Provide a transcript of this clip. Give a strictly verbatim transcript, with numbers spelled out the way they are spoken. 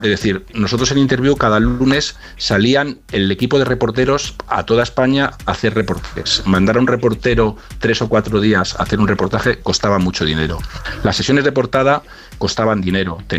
Es decir, nosotros en Interview cada lunes salían el equipo de reporteros a toda España a hacer reportajes. Mandar a un reportero tres o cuatro días a hacer un reportaje costaba mucho dinero. Las sesiones de portada costaban dinero. Tenían